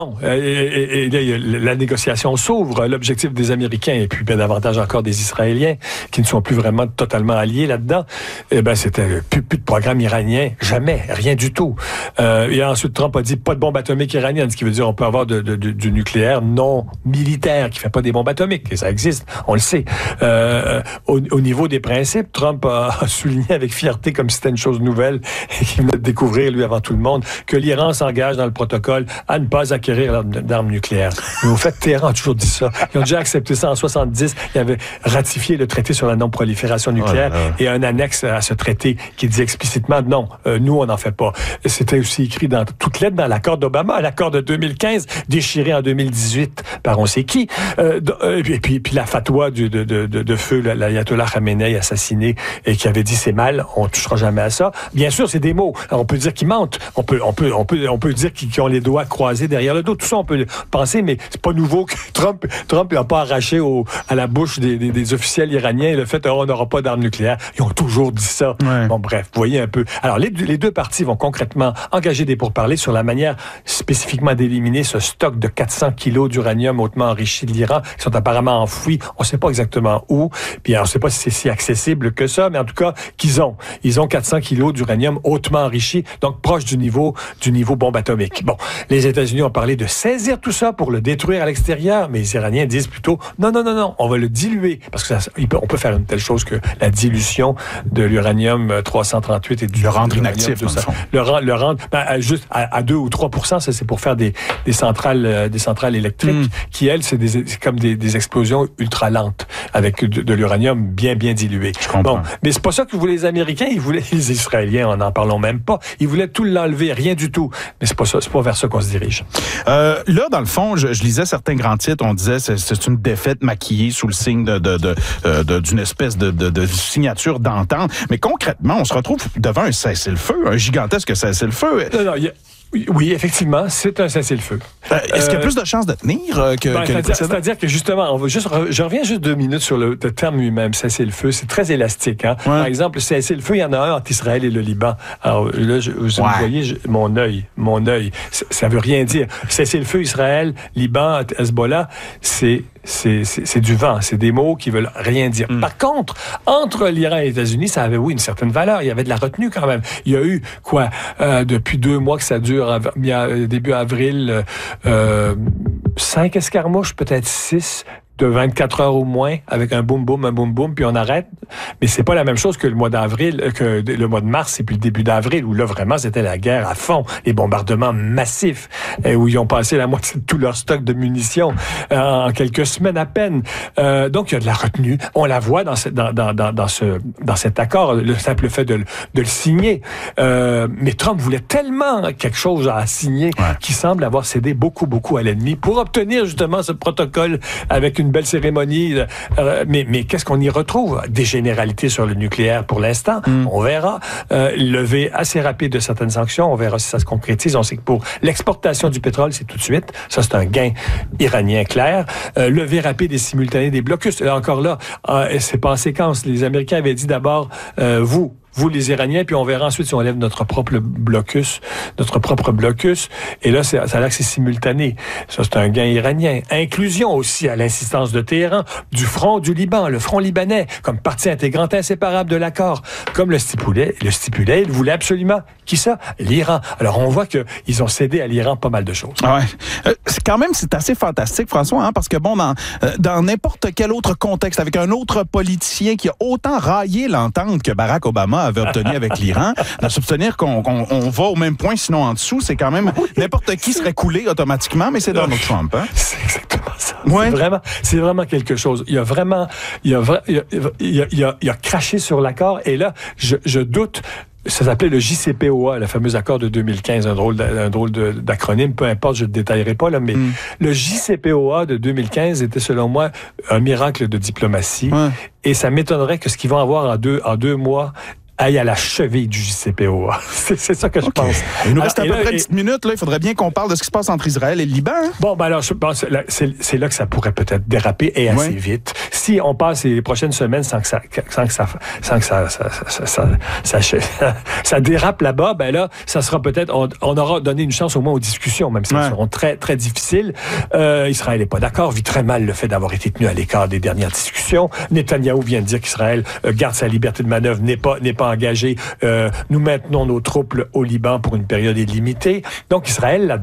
Et là, la négociation s'ouvre. L'objectif des Américains, et puis bien davantage encore des Israéliens, qui ne sont plus vraiment totalement alliés là-dedans, c'était plus de programme iranien. Jamais. Rien du tout. Et ensuite, Trump a dit pas de bombe atomique iranienne, ce qui veut dire on peut avoir du nucléaire non militaire qui fait pas des bombes atomiques. Et ça existe. On le sait. Au niveau des principes, Trump a souligné avec fierté, comme si c'était une chose nouvelle, et qu'il venait de découvrir, lui, avant tout le monde, que l'Iran s'engage dans le protocole à ne pas acquérir d'armes nucléaires. Mais au fait, Téhéran a toujours dit ça. Ils ont déjà accepté ça en 70. Ils avaient ratifié le traité sur la non-prolifération nucléaire et un annexe à ce traité qui dit explicitement non, nous, on n'en fait pas. C'était aussi écrit dans toutes lettres dans l'accord d'Obama, l'accord de 2015, déchiré en 2018 par on sait qui. Et puis la fatwa de feu, l'ayatollah Khamenei assassiné, et qui avait dit c'est mal, on touchera jamais à ça. Bien sûr, c'est des mots. Alors, on peut dire qu'ils mentent. On peut dire qu'ils ont les doigts croisés derrière le dos. Tout ça, on peut le penser, mais c'est pas nouveau que Trump n'a pas arraché à la bouche des officiels iraniens le fait on n'aura pas d'armes nucléaires. Ils ont toujours dit ça. Ouais. Bon, bref, vous voyez un peu. Alors, les deux parties vont concrètement engager des pourparlers sur la manière spécifiquement d'éliminer ce stock de 400 kilos d'uranium hautement enrichi de l'Iran, qui sont apparemment enfouis. On ne sait pas exactement où. Puis, on ne sait pas si c'est si accessible que ça, mais en tout cas, ils ont 400 kilos d'uranium hautement enrichi, donc proche du niveau bombe atomique. Bon, les États-Unis ont parlé de saisir tout ça pour le détruire à l'extérieur, mais les Iraniens disent plutôt non, on va le diluer, parce que on peut faire une telle chose que la dilution de l'uranium 338 et du le rendre inactif, dans le fond. Le rendre juste à 2 ou 3%, ça c'est pour faire des centrales électriques qui, elles, c'est comme des explosions ultra lentes avec de l'uranium bien dilué. Je comprends. Bon, mais c'est pas ça que voulaient les Américains, ils voulaient les Israéliens, n'en parlons même pas. Ils voulaient tout l'enlever, rien du tout. Mais c'est pas ça, c'est pas vers ça qu'on se dirige. Là, dans le fond, je lisais certains grands titres, on disait c'est une défaite maquillée sous le signe d'une espèce de signature d'entente. Mais concrètement, on se retrouve devant un cessez-le-feu, un gigantesque cessez-le-feu. Non, oui, effectivement, c'est un cessez-le-feu. Est-ce qu'il y a plus de chances de tenir que les précédents? C'est-à-dire que justement, je reviens juste 2 minutes sur le terme lui-même, cessez-le-feu. C'est très élastique. Hein? Ouais. Par exemple, cessez-le-feu, il y en a un entre Israël et le Liban. Alors là, vous voyez mon œil. Ça veut rien dire. Cessez-le-feu, Israël, Liban, Hezbollah, c'est du vent. C'est des mots qui veulent rien dire. Par contre, entre l'Iran et les États-Unis, ça avait, oui, une certaine valeur. Il y avait de la retenue quand même. Il y a eu, depuis 2 mois que ça dure, début avril, 5 escarmouches, peut-être 6, de 24 heures au moins, avec un boum boum, puis on arrête. Mais c'est pas la même chose que le mois d'avril, que le mois de mars et puis le début d'avril, où là vraiment c'était la guerre à fond, les bombardements massifs, où ils ont passé la moitié de tout leur stock de munitions en quelques semaines à peine. Donc il y a de la retenue. On la voit dans cet accord, le simple fait de le signer. Mais Trump voulait tellement quelque chose à signer qu'il semble avoir cédé beaucoup à l'ennemi pour obtenir justement ce protocole avec une belle cérémonie. Mais qu'est-ce qu'on y retrouve? Des généralités sur le nucléaire pour l'instant. On verra. Levée assez rapide de certaines sanctions. On verra si ça se concrétise. On sait que pour l'exportation du pétrole, c'est tout de suite. Ça, c'est un gain iranien clair. Levée rapide et simultanée des blocus. Là, encore là, c'est pas en séquence. Les Américains avaient dit d'abord, vous les Iraniens, puis on verra ensuite si on lève notre propre blocus. Et là, ça a l'air que c'est simultané. Ça, c'est un gain iranien. Inclusion aussi, à l'insistance de Téhéran, du front du Liban, le front libanais, comme partie intégrante inséparable de l'accord. Comme le stipulait, il voulait absolument, qui ça? L'Iran. Alors, on voit qu'ils ont cédé à l'Iran pas mal de choses. Ouais. C'est assez fantastique, François, parce que dans n'importe quel autre contexte, avec un autre politicien qui a autant raillé l'entente que Barack Obama avait obtenu avec l'Iran, de s'obtenir qu'on va au même point, sinon en dessous, c'est quand même n'importe qui serait coulé automatiquement, mais c'est Donald Trump. Hein? C'est exactement ça. Ouais. C'est vraiment quelque chose. Il a craché sur l'accord, et là, je doute. Ça s'appelait le JCPOA, le fameux accord de 2015, un drôle d'acronyme, peu importe, je ne le détaillerai pas, là, mais le JCPOA de 2015 était, selon moi, un miracle de diplomatie. Et ça m'étonnerait que ce qu'ils vont avoir en deux mois aille à la cheville du JCPOA. C'est ça que je pense. Il nous reste à peu près 10 minutes. Là, il faudrait bien qu'on parle de ce qui se passe entre Israël et le Liban. Hein? Bon, alors, je pense c'est là que ça pourrait peut-être déraper, et assez vite. si on passe les prochaines semaines sans que ça dérape là-bas, ben là, ça sera peut-être, on aura donné une chance au moins aux discussions, même si elles seront très, très difficiles. Israël n'est pas d'accord, vit très mal le fait d'avoir été tenu à l'écart des dernières discussions. Netanyahou vient de dire qu'Israël garde sa liberté de manœuvre, n'est pas engagé. Nous maintenons nos troupes au Liban pour une période illimitée. Donc, Israël, là